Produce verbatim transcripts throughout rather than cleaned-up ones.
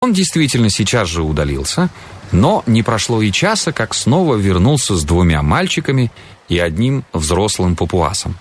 Он действительно сейчас же удалился, но не прошло и часа, как снова вернулся с двумя мальчиками и одним взрослым папуасом.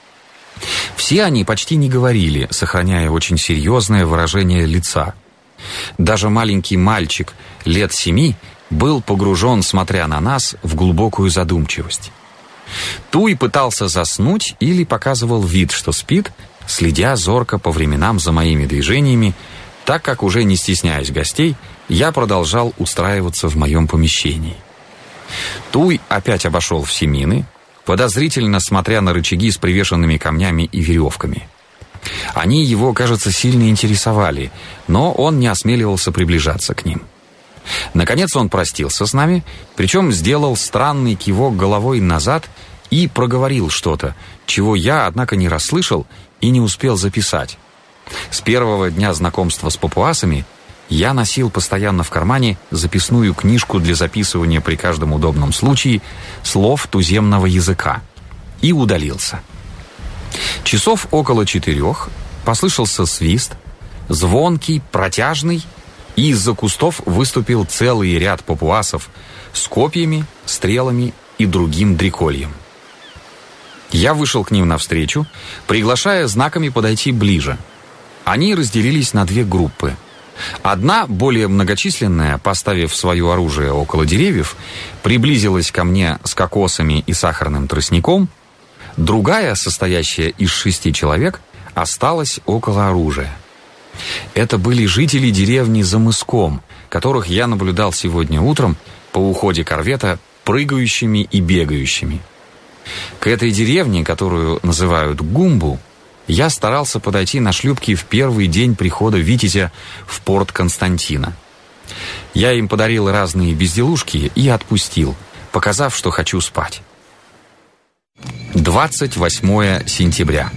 Все они почти не говорили, сохраняя очень серьезное выражение лица. Даже маленький мальчик лет семи был погружен, смотря на нас, в глубокую задумчивость. Туй пытался заснуть или показывал вид, что спит, следя зорко по временам за моими движениями, так как, уже не стесняясь гостей, я продолжал устраиваться в моем помещении. Туй опять обошел все мины, подозрительно смотря на рычаги с привешенными камнями и веревками. Они его, кажется, сильно интересовали, но он не осмеливался приближаться к ним. Наконец он простился с нами, причем сделал странный кивок головой назад и проговорил что-то, чего я, однако, не расслышал и не успел записать. С первого дня знакомства с папуасами я носил постоянно в кармане записную книжку для записывания при каждом удобном случае слов туземного языка и удалился. Часов около четырех послышался свист, звонкий, протяжный, и из-за кустов выступил целый ряд папуасов с копьями, стрелами и другим дрекольем. Я вышел к ним навстречу, приглашая знаками подойти ближе. Они разделились на две группы. Одна, более многочисленная, поставив свое оружие около деревьев, приблизилась ко мне с кокосами и сахарным тростником. Другая, состоящая из шести человек, осталась около оружия. Это были жители деревни за мыском, которых я наблюдал сегодня утром по уходе корвета прыгающими и бегающими. К этой деревне, которую называют Гумбу, я старался подойти на шлюпке в первый день прихода Витязя в порт Константина. Я им подарил разные безделушки и отпустил, показав, что хочу спать. двадцать восьмое сентября.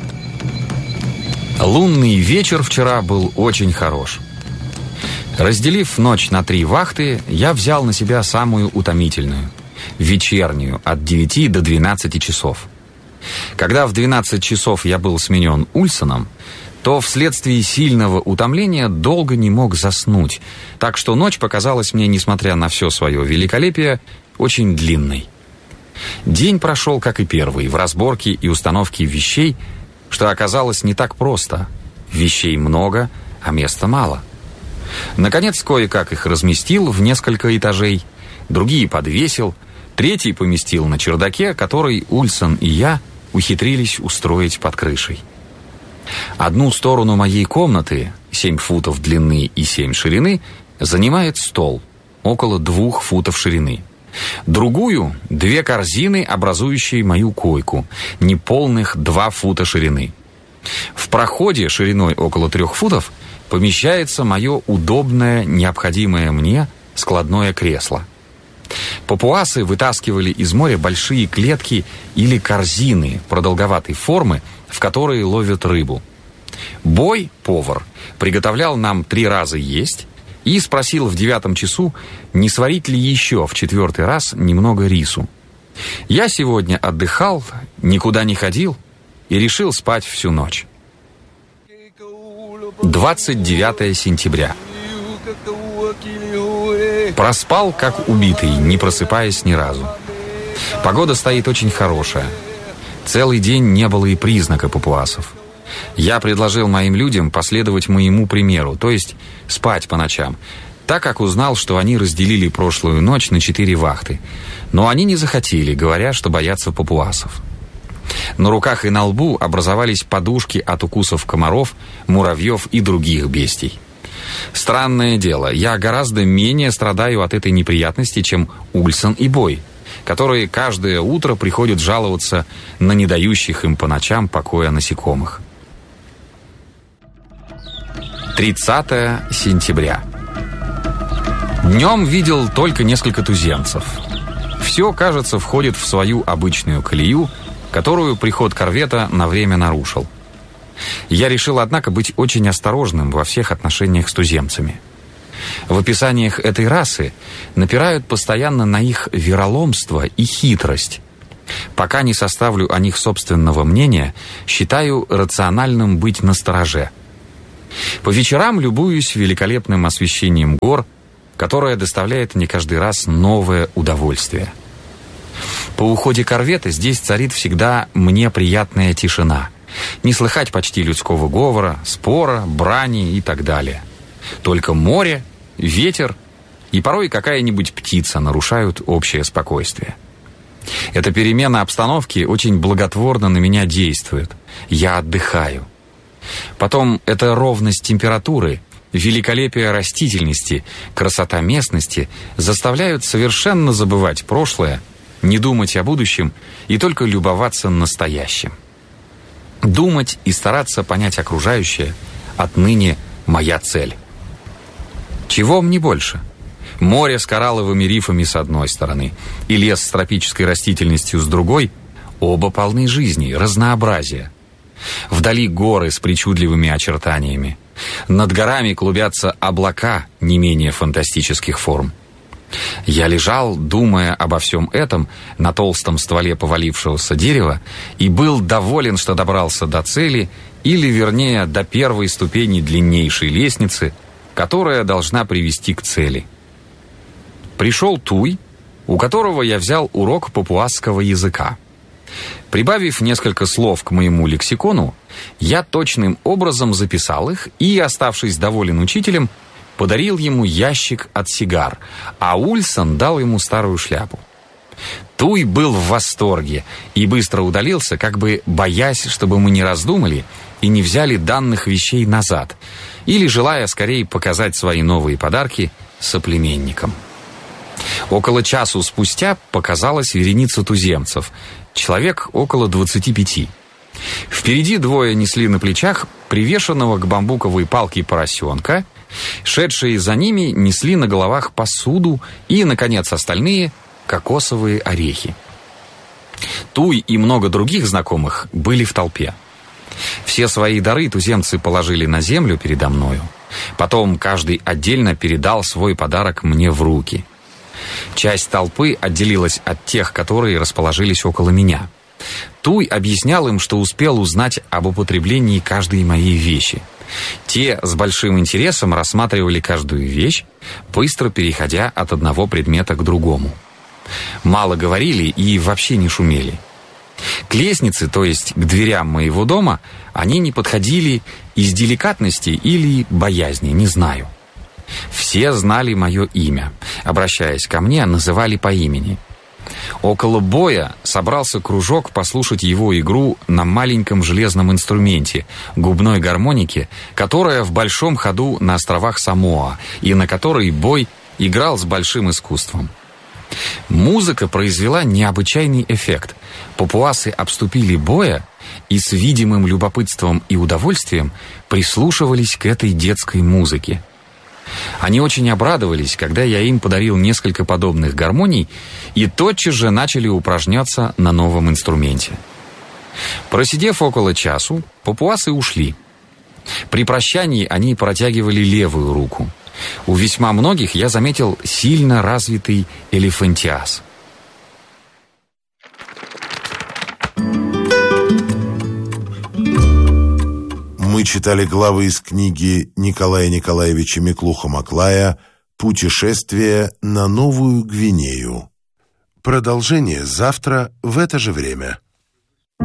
Лунный вечер вчера был очень хорош. Разделив ночь на три вахты, я взял на себя самую утомительную – вечернюю, от девяти до двенадцати часов. Когда в двенадцать часов я был сменен Ульсоном, то вследствие сильного утомления долго не мог заснуть, так что ночь показалась мне, несмотря на все свое великолепие, очень длинной. День прошел, как и первый, в разборке и установке вещей, что оказалось не так просто. Вещей много, а места мало. Наконец, кое-как их разместил в несколько этажей, другие подвесил, третий поместил на чердаке, который Ульсон и я ухитрились устроить под крышей. Одну сторону моей комнаты, семь футов длины и семь ширины, занимает стол, около двух футов ширины. Другую — две корзины, образующие мою койку, неполных два фута ширины. В проходе шириной около трех футов помещается мое удобное, необходимое мне складное кресло. Папуасы вытаскивали из моря большие клетки или корзины продолговатой формы, в которые ловят рыбу. Бой, повар, приготовлял нам три раза есть и спросил в девятом часу, не сварить ли еще в четвертый раз немного рису. Я сегодня отдыхал, никуда не ходил и решил спать всю ночь. двадцать девятое сентября. Проспал, как убитый, не просыпаясь ни разу. Погода стоит очень хорошая. Целый день не было и признака папуасов. Я предложил моим людям последовать моему примеру, то есть спать по ночам, так как узнал, что они разделили прошлую ночь на четыре вахты. Но они не захотели, говоря, что боятся папуасов. На руках и на лбу образовались подушки от укусов комаров, муравьев и других бестий. Странное дело, я гораздо менее страдаю от этой неприятности, чем Ульсон и Бой, которые каждое утро приходят жаловаться на не дающих им по ночам покоя насекомых. тридцатое сентября. Днем видел только несколько туземцев. Все, кажется, входит в свою обычную колею, которую приход корвета на время нарушил. Я решил, однако, быть очень осторожным во всех отношениях с туземцами. В описаниях этой расы напирают постоянно на их вероломство и хитрость. Пока не составлю о них собственного мнения, считаю рациональным быть настороже. По вечерам любуюсь великолепным освещением гор, которое доставляет мне каждый раз новое удовольствие. По уходе корвета здесь царит всегда мне приятная тишина. Не слыхать почти людского говора, спора, брани и так далее. Только море, ветер и порой какая-нибудь птица нарушают общее спокойствие. Эта перемена обстановки очень благотворно на меня действует. Я отдыхаю. Потом эта ровность температуры, великолепие растительности, красота местности заставляют совершенно забывать прошлое, не думать о будущем и только любоваться настоящим. Думать и стараться понять окружающее — отныне моя цель. Чего мне больше? Море с коралловыми рифами с одной стороны и лес с тропической растительностью с другой — оба полны жизни, разнообразия. Вдали горы с причудливыми очертаниями. Над горами клубятся облака не менее фантастических форм. Я лежал, думая обо всем этом, на толстом стволе повалившегося дерева и был доволен, что добрался до цели, или, вернее, до первой ступени длиннейшей лестницы, которая должна привести к цели. Пришел Туй, у которого я взял урок папуасского языка. Прибавив несколько слов к моему лексикону, я точным образом записал их и, оставшись доволен учителем, подарил ему ящик от сигар, а Ульсон дал ему старую шляпу. Туй был в восторге и быстро удалился, как бы боясь, чтобы мы не раздумали и не взяли данных вещей назад, или желая скорее показать свои новые подарки соплеменникам. Около часу спустя показалась вереница туземцев, человек около двадцати пяти. Впереди двое несли на плечах привешенного к бамбуковой палке поросенка, шедшие за ними несли на головах посуду и, наконец, остальные — кокосовые орехи. Туй и много других знакомых были в толпе. Все свои дары туземцы положили на землю передо мною. Потом каждый отдельно передал свой подарок мне в руки. Часть толпы отделилась от тех, которые расположились около меня. Туй объяснял им, что успел узнать об употреблении каждой моей вещи. Те с большим интересом рассматривали каждую вещь, быстро переходя от одного предмета к другому. Мало говорили и вообще не шумели. К лестнице, то есть к дверям моего дома, они не подходили из деликатности или боязни, не знаю. Все знали мое имя. Обращаясь ко мне, называли по имени. Около боя собрался кружок послушать его игру на маленьком железном инструменте, губной гармонике, которая в большом ходу на островах Самоа, и на которой бой играл с большим искусством. Музыка произвела необычайный эффект. Папуасы обступили боя и с видимым любопытством и удовольствием прислушивались к этой детской музыке. Они очень обрадовались, когда я им подарил несколько подобных гармоний, и тотчас же начали упражняться на новом инструменте. Просидев около часу, папуасы ушли. При прощании они протягивали левую руку. У весьма многих я заметил сильно развитый элефантиаз. Мы читали главы из книги Николая Николаевича Миклуха-Маклая «Путешествие на Новую Гвинею». Продолжение завтра в это же время.